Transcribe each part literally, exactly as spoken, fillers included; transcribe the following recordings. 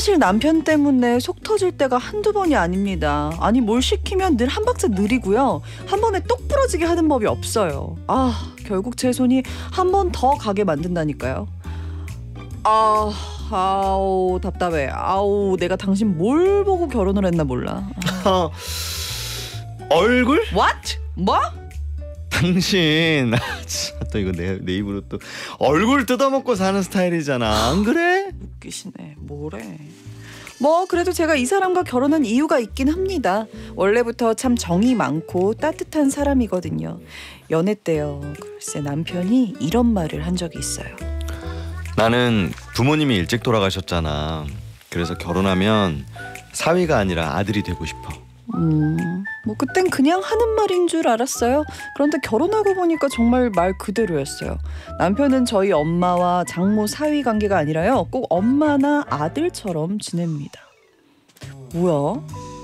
사실 남편 때문에 속 터질 때가 한두 번이 아닙니다. 아니 뭘 시키면 늘 한 박자 느리고요. 한 번에 똑 부러지게 하는 법이 없어요. 아 결국 제 손이 한 번 더 가게 만든다니까요. 아 아우 답답해. 아우 내가 당신 뭘 보고 결혼을 했나 몰라. 아. 얼굴? What? 뭐? 당신 또 이거 내, 내 입으로 또 얼굴 뜯어먹고 사는 스타일이잖아. 안 그래? 웃기시네. 뭐래. 뭐 그래도 제가 이 사람과 결혼한 이유가 있긴 합니다. 원래부터 참 정이 많고 따뜻한 사람이거든요. 연애 때요. 글쎄 남편이 이런 말을 한 적이 있어요. 나는 부모님이 일찍 돌아가셨잖아. 그래서 결혼하면 사위가 아니라 아들이 되고 싶어. 음, 뭐 그땐 그냥 하는 말인 줄 알았어요. 그런데 결혼하고 보니까 정말 말 그대로였어요. 남편은 저희 엄마와 장모 사위 관계가 아니라요. 꼭 엄마나 아들처럼 지냅니다. 뭐야?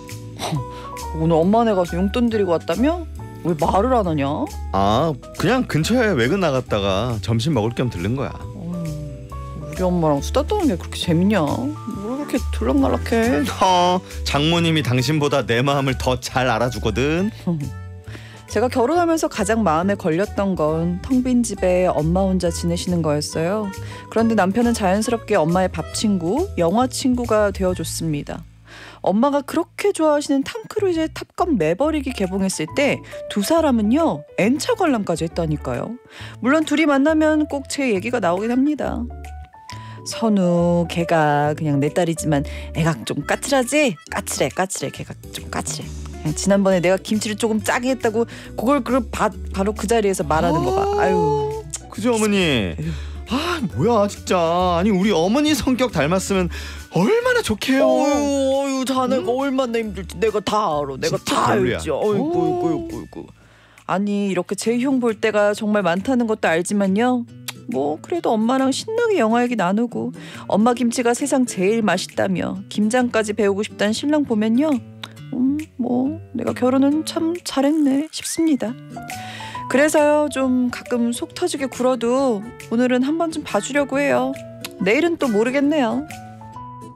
오늘 엄마네 가서 용돈 드리고 왔다며? 왜 말을 안 하냐? 아 그냥 근처에 외근 나갔다가 점심 먹을 겸 들른 거야. 음, 우리 엄마랑 수다 떠는 게 그렇게 재밌냐? 뭘 그렇게 들락날락해? 어, 장모님이 당신보다 내 마음을 더 잘 알아주거든. 제가 결혼하면서 가장 마음에 걸렸던 건 텅 빈 집에 엄마 혼자 지내시는 거였어요. 그런데 남편은 자연스럽게 엄마의 밥 친구, 영화 친구가 되어줬습니다. 엄마가 그렇게 좋아하시는 탐 크루즈의 탑건 매버릭이 개봉했을 때 두 사람은요 N차 관람까지 했다니까요. 물론 둘이 만나면 꼭 제 얘기가 나오긴 합니다. 선우 걔가 그냥 내 딸이지만 애가 좀 까칠하지? 까칠해 까칠해 걔가 좀 까칠해. 그냥 지난번에 내가 김치를 조금 짜게 했다고 그걸 그 바, 바로 그 자리에서 말하는 거 봐. 아유 그죠 어머니. 아 뭐야 진짜. 아니 우리 어머니 성격 닮았으면 얼마나 좋게요. 어유 어유 자네가 응? 얼마나 힘들지 내가 다 알아. 내가 다 알지. 어이구 어이구 어이구. 아니 이렇게 제 형 볼 때가 정말 많다는 것도 알지만요. 뭐 그래도 엄마랑 신나게 영화 얘기 나누고 엄마 김치가 세상 제일 맛있다며 김장까지 배우고 싶다는 신랑 보면요. 음, 뭐 내가 결혼은 참 잘했네 싶습니다. 그래서요 좀 가끔 속 터지게 굴어도 오늘은 한 번쯤 봐주려고 해요. 내일은 또 모르겠네요.